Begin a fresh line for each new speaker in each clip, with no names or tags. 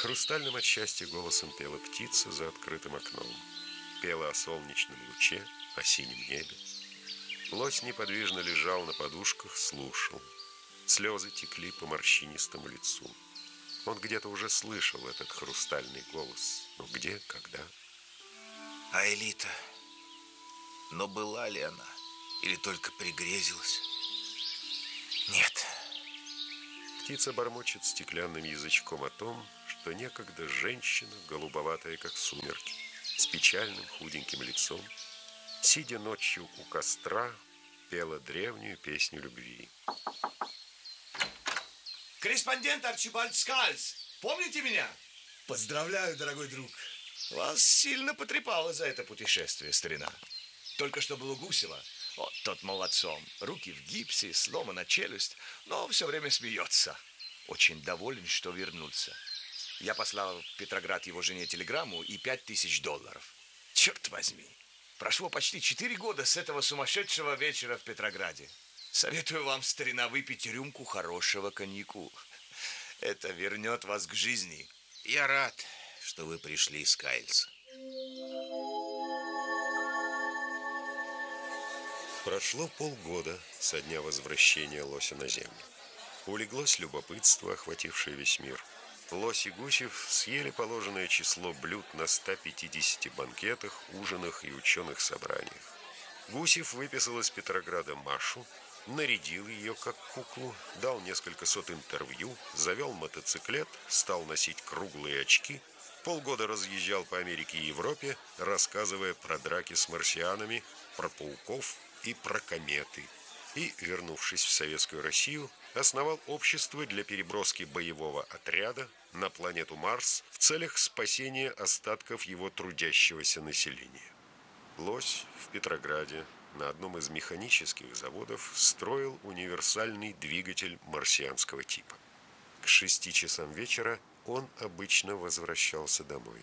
Хрустальным от счастья голосом пела птица за открытым окном. Пела о солнечном луче, о синем небе. Лось неподвижно лежал на подушках, слушал. Слезы текли по морщинистому лицу. Он где-то уже слышал этот хрустальный голос. Но где, когда?
Аэлита. Но была ли она? Или только пригрезилась? Нет.
Птица бормочет стеклянным язычком о том, что некогда женщина, голубоватая, как сумерки, с печальным худеньким лицом, сидя ночью у костра, пела древнюю песню любви.
Корреспондент Арчибальд Скальз. Помните меня?
Поздравляю, дорогой друг.
Вас сильно потрепало за это путешествие, старина. Только что был у Гусева. Вот тот молодцом. Руки в гипсе, сломана челюсть, но все время смеется. Очень доволен, что вернулся. Я послал в Петроград его жене телеграмму и $5000. Черт возьми. Прошло почти 4 года с этого сумасшедшего вечера в Петрограде. Советую вам, старина, выпить рюмку хорошего коньяку. Это вернет вас к жизни.
Я рад, что вы пришли, Скайльс.
Прошло полгода со дня возвращения лося на землю. Улеглось любопытство, охватившее весь мир. Лось и Гусев съели положенное число блюд на 150 банкетах, ужинах и ученых собраниях. Гусев выписал из Петрограда Машу, нарядил ее как куклу, дал несколько сот интервью, завел мотоциклет, стал носить круглые очки, полгода разъезжал по Америке и Европе, рассказывая про драки с марсианами, про пауков и про кометы. И, вернувшись в Советскую Россию, основал общество для переброски боевого отряда на планету Марс в целях спасения остатков его трудящегося населения. Лось в Петрограде на одном из механических заводов строил универсальный двигатель марсианского типа. К 6 часам вечера он обычно возвращался домой.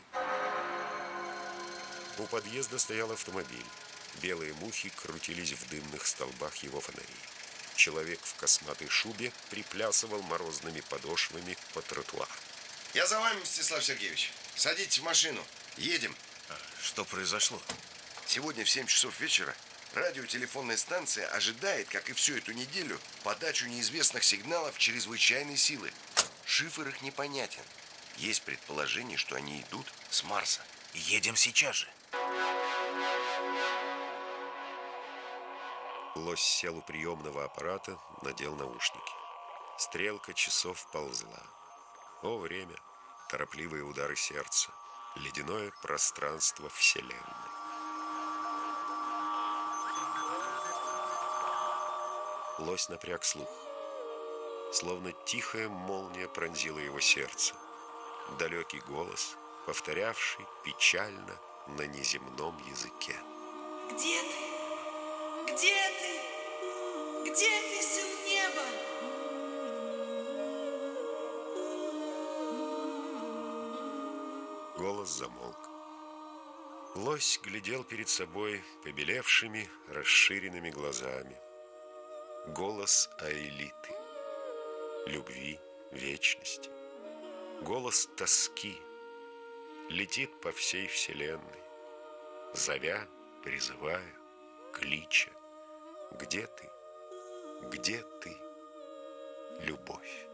У подъезда стоял автомобиль. Белые мухи крутились в дымных столбах его фонарей. Человек в косматой шубе приплясывал морозными подошвами по тротуару.
Я за вами, Мстислав Сергеевич. Садитесь в машину. Едем.
Что произошло?
Сегодня в 7 часов вечера радиотелефонная станция ожидает, как и всю эту неделю, подачу неизвестных сигналов чрезвычайной силы. Шифр их непонятен. Есть предположение, что они идут с Марса.
Едем сейчас же.
Лось сел у приемного аппарата, надел наушники. Стрелка часов ползла. О, время! Торопливые удары сердца. Ледяное пространство Вселенной. Лось напряг слух. Словно тихая молния пронзила его сердце. Далекий голос, повторявший печально на неземном языке.
Где ты? Где ты? Где ты, сын неба?
Голос замолк. Лось глядел перед собой побелевшими, расширенными глазами. Голос Аэлиты, любви, вечности. Голос тоски летит по всей вселенной, зовя, призывая, клича. Где ты? Где ты, любовь?